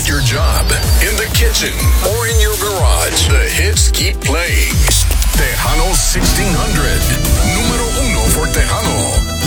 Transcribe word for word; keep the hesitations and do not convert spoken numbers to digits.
at your job, in the kitchen, or in your garage, the hits keep playing. Tejano sixteen hundred.